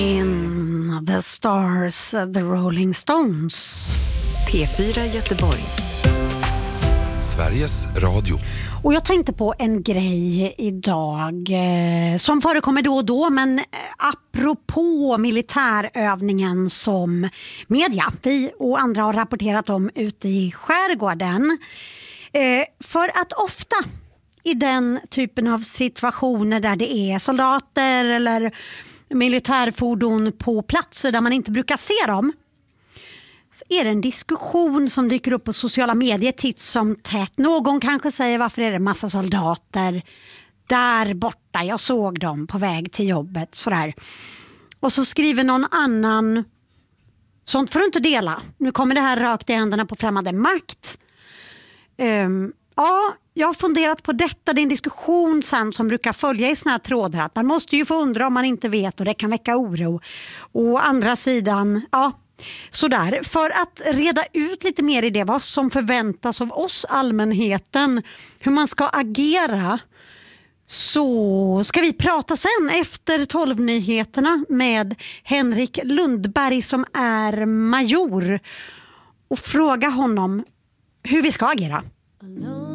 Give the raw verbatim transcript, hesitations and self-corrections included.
In the Stars, The Rolling Stones. P fyra Göteborg. Sveriges Radio. Och jag tänkte på en grej idag eh, som förekommer då och då, men eh, apropå militärövningen som media, vi och andra har rapporterat om ute i skärgården. Eh, för att ofta i den typen av situationer där det är soldater eller militärfordon på platser där man inte brukar se dem, så är det en diskussion som dyker upp på sociala medier titt som tätt. Någon kanske säger, varför är det en massa soldater där borta? Jag såg dem på väg till jobbet. Sådär. Och så skriver någon annan, sånt får du inte dela. Nu kommer det här rakt i händerna på främmande makt. Um, ja, jag har funderat på detta. Det är en diskussion sen som brukar följa i såna här trådar. Att man måste ju få undra om man inte vet, och det kan väcka oro. Och å andra sidan, ja, sådär. För att reda ut lite mer i det, vad som förväntas av oss, allmänheten, hur man ska agera, så ska vi prata sen efter tolv-nyheterna med Henrik Lundberg som är major och fråga honom hur vi ska agera.